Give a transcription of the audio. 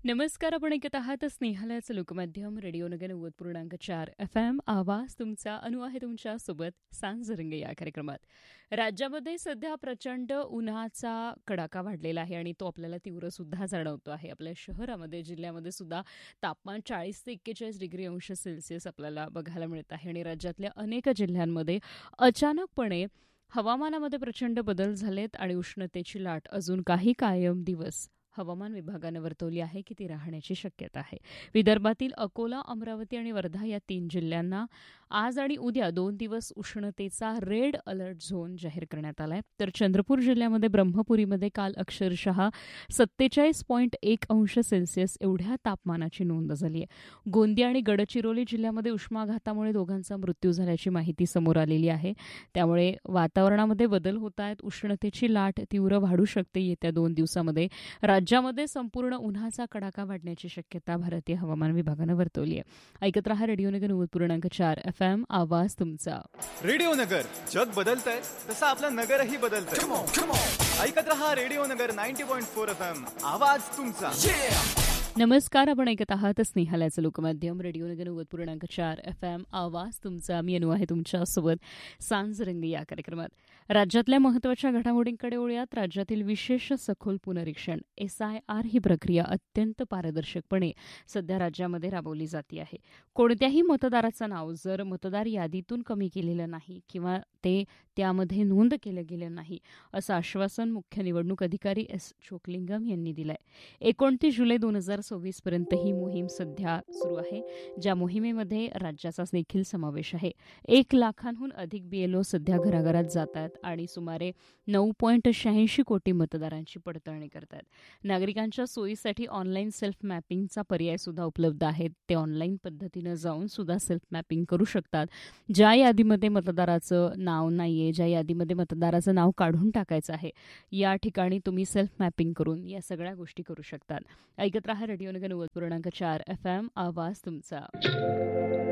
नमस्कार. आपण ऐकत आहात स्नेहालयाचं लोकमाध्यम रेडिओ नगर 90.4 FM. आवाज तुमचा. अनु आहे तुमच्यासोबत सांजरंग या कार्यक्रमात. राज्यामध्ये सध्या प्रचंड उन्हाचा कडाका वाढलेला आहे आणि तो आपल्याला तीव्र सुद्धा जाणवतो आहे. आपल्या शहरामध्ये जिल्ह्यामध्ये सुद्धा तापमान 40 ते 41 डिग्री अंश सेल्सिअस आपल्याला बघायला मिळत आहे आणि राज्यातल्या अनेक जिल्ह्यांमध्ये अचानकपणे हवामानामध्ये प्रचंड बदल झालेत आणि उष्णतेची लाट अजून काही कायम दिवस हवामान विभागानं वर्तवली आहे की ती राहण्याची शक्यता आहे. विदर्भातील अकोला, अमरावती आणि वर्धा या 3 जिल्ह्यांना आज आणि उद्या 2 दिवस उष्णतेचा रेड अलर्ट झोन जाहीर करण्यात आला आहे. तर चंद्रपूर जिल्ह्यामध्ये ब्रह्मपुरीमध्ये काल अक्षरशः 47.1 अंश सेल्सिअस एवढ्या तापमानाची नोंद झाली आहे. गोंदिया आणि गडचिरोली जिल्ह्यामध्ये उष्माघातामुळे दोघांचा मृत्यू झाल्याची माहिती समोर आलेली आहे. त्यामुळे वातावरणामध्ये बदल होत आहेत. उष्णतेची लाट तीव्र वाढू शकते. येत्या 2 दिवसामध्ये राज्यामध्ये संपूर्ण उन्हाचा कडाका वाढण्याची शक्यता भारतीय हवामान विभागानं वर्तवली आहे. ऐकत रहा रेडिओ नगर 90.4 FM. आवाज तुमचा. रेडिओ नगर. जग बदलतंय तसं आपलं नगरही बदलतंय. ऐकत रहा रेडिओ नगर 90.4 FM. आवाज तुमचा. नमस्कार. आपण ऐकत आहात स्नेहालयाचं लोकमाध्यम रेडिओ नगर 90.4 FM. आवाज तुमचा. मी अनु आहे तुमच्यासोबत सांजरंग या कार्यक्रमात. राज्यातल्या महत्त्वाच्या घडामोडींकडे वळूयात. राज्यातील विशेष सखोल पुनरीक्षण SIR ही प्रक्रिया अत्यंत पारदर्शकपणे सध्या राज्यामध्ये राबवली जाते आहे. कोणत्याही मतदाराचं नाव जर मतदार यादीतून कमी केलेलं नाही किंवा ते त्यामध्ये नोंद केलं गेलं नाही असं आश्वासन मुख्य निवडणूक अधिकारी S. चोकलिंगम यांनी दिलं आहे. 29 जुलै 2026 पर्यंत ही मोहीम सध्या सुरू आहे. ज्या मोहिमेमध्ये राज्याचा देखील समावेश आहे. 1 लाखांहून अधिक BLO सध्या घराघरात जात आहेत आणि सुमारे 9.86 कोटी मतदारांची पडताळणी करतात. नागरिकांच्या सोयीसाठी ऑनलाईन सेल्फ मॅपिंगचा पर्याय सुद्धा उपलब्ध आहे. ते ऑनलाईन पद्धतीनं जाऊन सुद्धा सेल्फ मॅपिंग करू शकतात. ज्या यादीमध्ये मतदाराचं नाव नाहीये, ज्या यादीमध्ये मतदाराचं नाव काढून टाकायचं आहे, या ठिकाणी तुम्ही सेल्फ मॅपिंग करून या सगळ्या गोष्टी करू शकतात. ऐकत रहा रेडिओ नगर 90.4 FM. आवाज तुमचा.